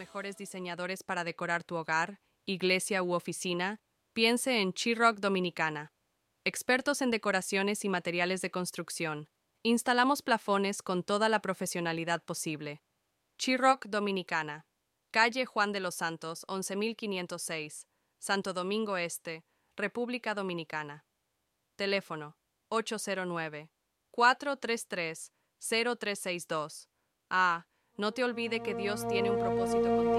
mejores diseñadores para decorar tu hogar, iglesia u oficina, piense en Chiroc Dominicana. Expertos en decoraciones y materiales de construcción. Instalamos plafones con toda la profesionalidad posible. Chiroc Dominicana. Calle Juan de los Santos, 11506, Santo Domingo Este, República Dominicana. Teléfono 809-433-0362. No te olvide que Dios tiene un propósito contigo.